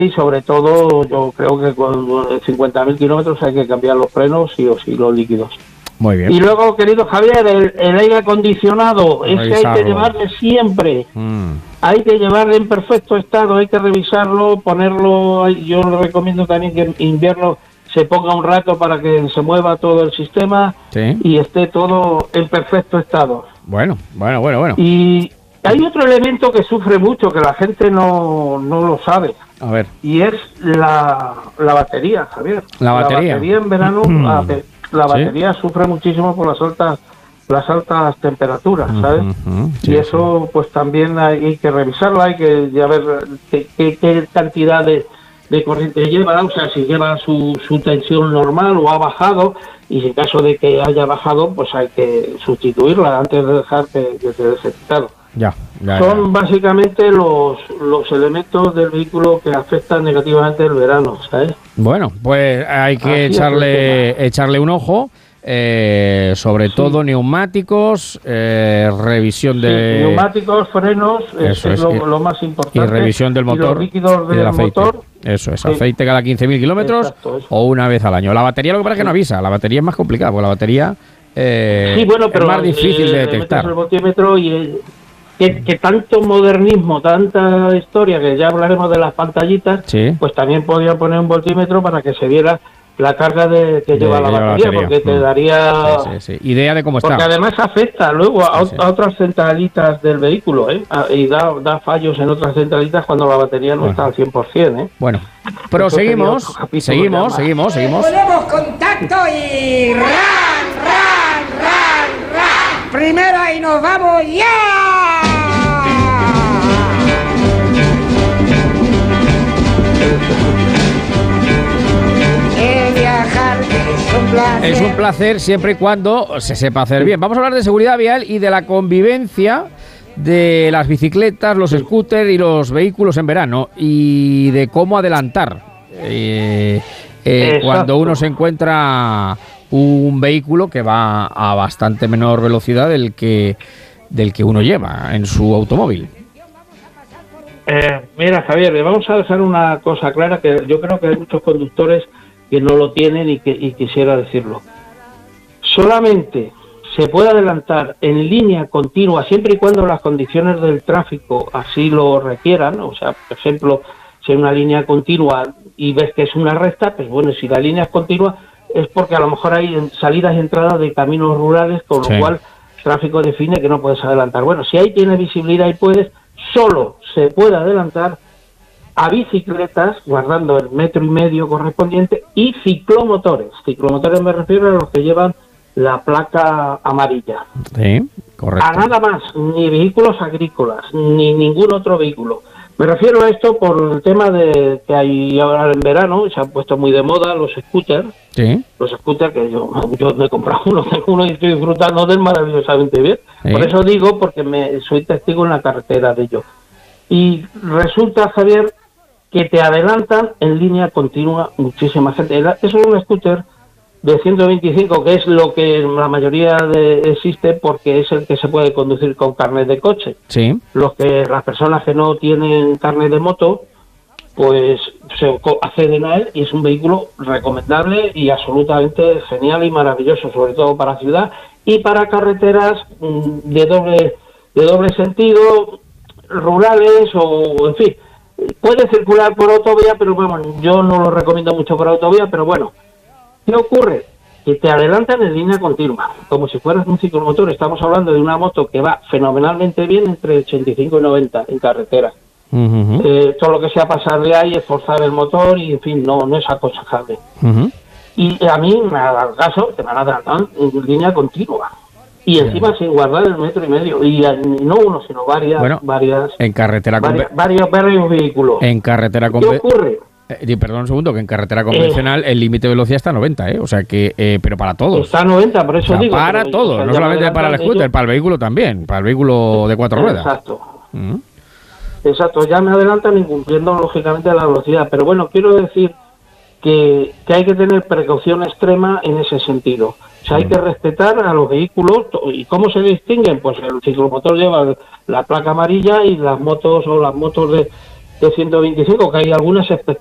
y sobre todo yo creo que con 50.000 kilómetros hay que cambiar los frenos sí o sí, los líquidos. Muy bien. Y luego, querido Javier, el aire acondicionado, es que hay que llevarle siempre, hay que llevarle en perfecto estado, hay que revisarlo, ponerlo, yo le recomiendo también que en invierno se ponga un rato para que se mueva todo el sistema y esté todo en perfecto estado. Bueno. Y hay otro elemento que sufre mucho, que la gente no lo sabe. A ver. Y es la batería, Javier. La batería en verano, la batería sufre muchísimo por las altas temperaturas, ¿sabes? Y eso pues también hay que revisarlo, hay que ver qué cantidad de corriente lleva, o sea, si lleva su tensión normal o ha bajado, y en caso de que haya bajado, pues hay que sustituirla antes de dejar que se desestado. Son básicamente los elementos del vehículo que afectan negativamente el verano, ¿sabes? Bueno, pues hay que echarle un ojo, sobre todo neumáticos, revisión de... neumáticos, frenos, es lo más importante. Y revisión del motor, y los líquidos del motor. Eso es, aceite cada 15.000 kilómetros o una vez al año. La batería lo que pasa es que no avisa, la batería es más complicada, porque la batería pero es más difícil de detectar. El voltímetro y que tanto modernismo, tanta historia, que ya hablaremos de las pantallitas, pues también podía poner un voltímetro para que se viera la carga que lleva la batería, porque te daría idea de cómo está. Porque además afecta luego a otras centralitas del vehículo, y da fallos en otras centralitas cuando la batería no está al 100%. Bueno, pero seguimos. Ponemos contacto y ran. Primero y nos vamos ya. Es un placer siempre y cuando se sepa hacer bien. Vamos a hablar de seguridad vial y de la convivencia de las bicicletas, los scooters y los vehículos en verano, y de cómo adelantar cuando uno se encuentra un vehículo que va a bastante menor velocidad del que uno lleva en su automóvil. Mira, Javier, vamos a dejar una cosa clara, que yo creo que hay muchos conductores que no lo tienen y quisiera decirlo. Solamente se puede adelantar en línea continua siempre y cuando las condiciones del tráfico así lo requieran. O sea, por ejemplo, si hay una línea continua y ves que es una recta, pues bueno, si la línea es continua es porque a lo mejor hay salidas y entradas de caminos rurales, con lo cual el tráfico define que no puedes adelantar. Bueno, si ahí tienes visibilidad y puedes, solo se puede adelantar a bicicletas, guardando el 1,5 metros correspondiente, y ciclomotores. Ciclomotores me refiero a los que llevan la placa amarilla. Sí, correcto. A nada más, ni vehículos agrícolas, ni ningún otro vehículo. Me refiero a esto por el tema de que hay ahora en verano, se han puesto muy de moda los scooters. Los scooters, que yo me he comprado uno, tengo uno y estoy disfrutando de él maravillosamente bien. Por eso digo, porque soy testigo en la carretera de ello. Y resulta, Javier, que te adelantan en línea continua muchísima gente. Eso es un scooter de 125, que es lo que la mayoría existe, porque es el que se puede conducir con carnet de coche. Las personas que no tienen carnet de moto, pues se acceden a él, y es un vehículo recomendable y absolutamente genial y maravilloso, sobre todo para ciudad y para carreteras de doble sentido, rurales, o en fin. Puede circular por autovía, pero bueno, yo no lo recomiendo mucho por autovía, pero bueno. ¿Qué ocurre? Que te adelantan en línea continua, como si fueras un ciclomotor. Estamos hablando de una moto que va fenomenalmente bien entre 85 y 90 en carretera. Todo lo que sea pasarle ahí es forzar el motor y, en fin, no es aconsejable. Y a mí me ha dado caso que me han adelantado en línea continua. Y encima sin guardar el 1,5 metros. Y no uno, sino varias en carretera varios vehículos. En carretera ¿Qué ocurre? Perdón un segundo, que en carretera convencional el límite de velocidad está a 90, o sea que, pero para todos. Está a 90, por eso digo. Para todos, no solamente para el scooter, para el vehículo también, para el vehículo de 4 ruedas. Exacto, ya me adelantan incumpliendo lógicamente la velocidad, pero bueno, quiero decir que hay que tener precaución extrema en ese sentido. O sea, hay que respetar a los vehículos. ¿Y cómo se distinguen? Pues el ciclomotor lleva la placa amarilla y las motos 125, que hay algunas